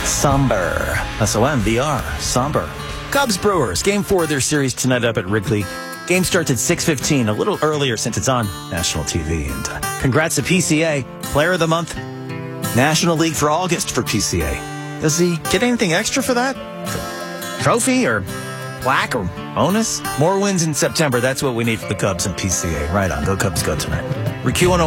Somber. S-O-M-B-R. Somber. Cubs Brewers. Game 4 of their series tonight up at Wrigley. Game starts at 6:15, a little earlier since it's on national TV. And congrats to PCA. Player of the Month. National League for August for PCA. Does he get anything extra for that? Trophy or plaque or bonus? More wins in September. That's what we need for the Cubs and PCA. Right on. Go Cubs, go tonight. Rick Q101.